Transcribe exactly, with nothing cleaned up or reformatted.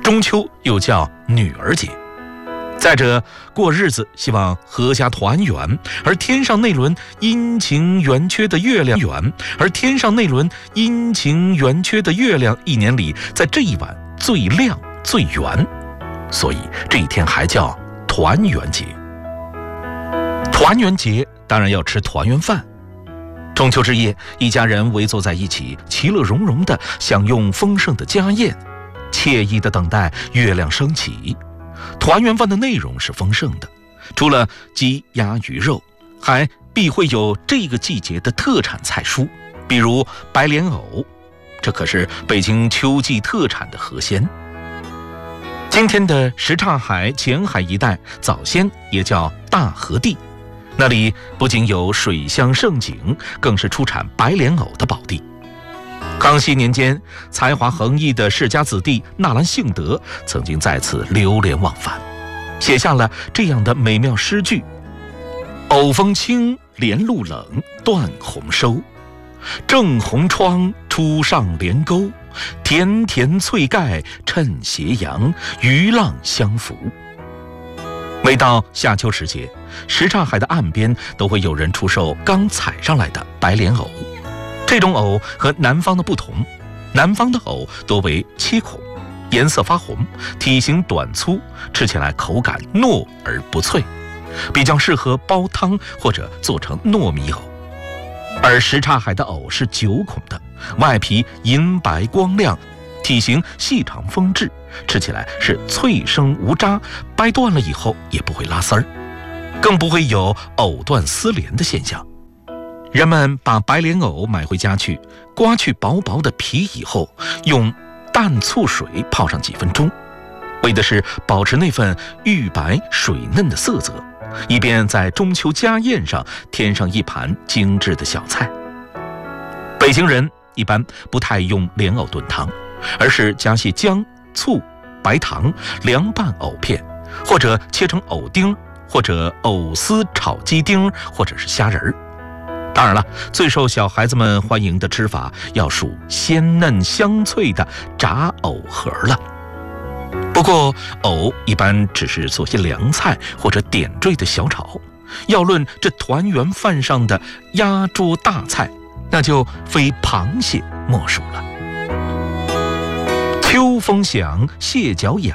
中秋又叫女儿节。再者，过日子希望阖家团圆，而天上那轮阴晴圆缺的月亮圆，而天上那轮阴晴圆缺的月亮一年里在这一晚最亮最圆，所以这一天还叫团圆节。团圆节当然要吃团圆饭。中秋之夜，一家人围坐在一起，其乐融融地享用丰盛的家宴，惬意地等待月亮升起。团圆饭的内容是丰盛的，除了鸡鸭鱼肉，还必会有这个季节的特产菜蔬，比如白莲藕，这可是北京秋季特产的河鲜。今天的什刹海、前海一带早先也叫大河地，那里不仅有水乡胜景，更是出产白莲藕的宝地。康熙年间，才华横溢的世家子弟纳兰性德曾经在此流连忘返，写下了这样的美妙诗句：藕风清，莲露冷，断红收。正红窗初上帘钩，甜甜翠盖衬斜阳，鱼浪相扶。每到夏秋时节，什刹海的岸边都会有人出售刚采上来的白莲藕。这种藕和南方的不同，南方的藕多为切孔，颜色发红，体型短粗，吃起来口感糯而不脆，比较适合煲汤或者做成糯米藕。而什刹海的藕是九孔的，外皮银白光亮，体型细长丰致，吃起来是脆生无渣，掰断了以后也不会拉丝儿，更不会有藕断丝连的现象。人们把白莲藕买回家去，刮去薄薄的皮以后，用淡醋水泡上几分钟，为的是保持那份玉白水嫩的色泽，以便在中秋家宴上添上一盘精致的小菜。北京人一般不太用莲藕炖汤，而是加些姜、醋、白糖凉拌藕片，或者切成藕丁，或者藕丝炒鸡丁，或者是虾仁儿。当然了，最受小孩子们欢迎的吃法要数鲜嫩香脆的炸藕盒了。不过藕一般只是做些凉菜或者点缀的小炒，要论这团圆饭上的压桌大菜，那就非螃蟹莫属了。秋风响，蟹脚痒，